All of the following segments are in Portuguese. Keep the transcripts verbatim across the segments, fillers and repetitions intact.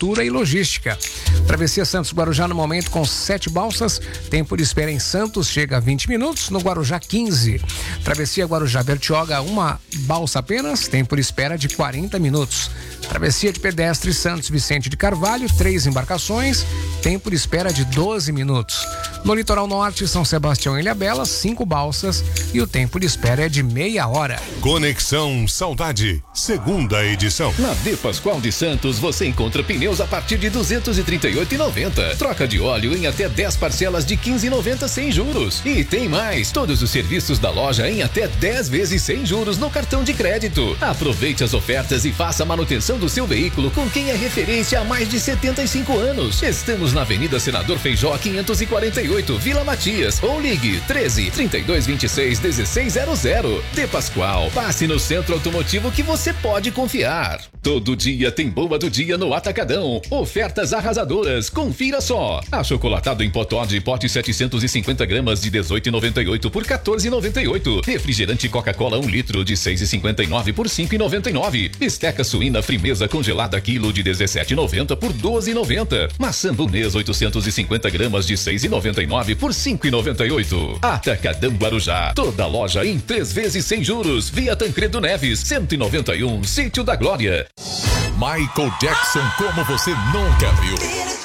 infraestrutura e logística. Travessia Santos-Guarujá no momento com sete balsas. Tempo de espera em Santos chega a vinte minutos, no Guarujá quinze. Travessia Guarujá-Bertioga, uma balsa apenas, tempo de espera de quarenta minutos. Travessia de pedestre Santos Vicente de Carvalho, três embarcações, tempo de espera de doze minutos. No litoral norte, São Sebastião e Ilhabela, cinco balsas e o tempo de espera é de meia hora. Conexão Saudade, segunda edição. Na De Pascoal de Santos você encontra pneus a partir de duzentos e trinta e oito reais e noventa centavos. Troca de óleo em até dez parcelas de quinze reais e noventa centavos sem juros. E tem mais, todos os serviços da loja em até dez vezes sem juros no cartão de crédito. Aproveite as ofertas e faça a manutenção do seu veículo com quem é referência há mais de setenta e cinco anos. Estamos na Avenida Senador Feijó quinhentos e quarenta e oito, Vila Matias, ou ligue treze, trinta e dois, vinte e seis, dezesseis zero zero. De Pascoal, passe no centro automotivo que você pode confiar. Todo dia tem boa do dia no Atacadão. Ofertas arrasadoras, confira só. Achocolatado em pó Toddy, pote setecentos e cinquenta gramas de dezoito reais e noventa e oito por quatorze reais e noventa e oito. Refrigerante Coca-Cola um litro de seis reais e cinquenta e nove por cinco reais e noventa e nove. Bisteca suína Frimeza congelada quilo de dezessete reais e noventa por doze reais e noventa. Maçã Bunês oitocentos e cinquenta gramas de seis reais e noventa e nove por cinco reais e noventa e oito. Atacadão Guarujá. Toda loja em três vezes sem juros. Via Tancredo Neves, cento e noventa e um, Sítio da Glória. Michael Jackson como você nunca viu.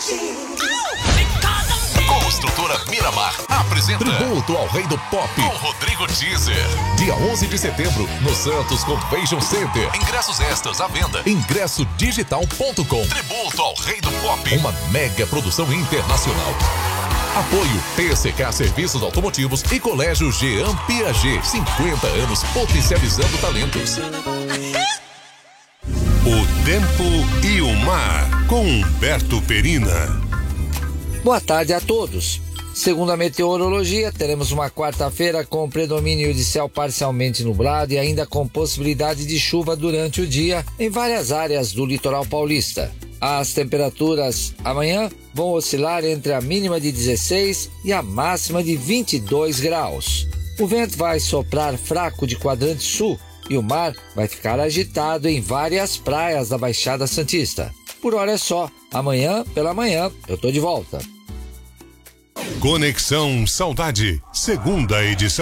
Construtora Miramar apresenta Tributo ao Rei do Pop com Rodrigo Teaser. Dia onze de setembro no Santos Convention Center. Ingressos extras à venda. ingresso digital ponto com. Tributo ao Rei do Pop. Uma mega produção internacional. Apoio T C K Serviços Automotivos e Colégio Jean Piaget. cinquenta anos potencializando talentos. O tempo e o mar com Humberto Perina. Boa tarde a todos. Segundo a meteorologia, teremos uma quarta-feira com predomínio de céu parcialmente nublado e ainda com possibilidade de chuva durante o dia em várias áreas do litoral paulista. As temperaturas amanhã vão oscilar entre a mínima de dezesseis e a máxima de vinte e dois graus. O vento vai soprar fraco de quadrante sul e o mar vai ficar agitado em várias praias da Baixada Santista. Por hora é só. Amanhã, pela manhã, eu tô de volta. Conexão Saudade, segunda edição.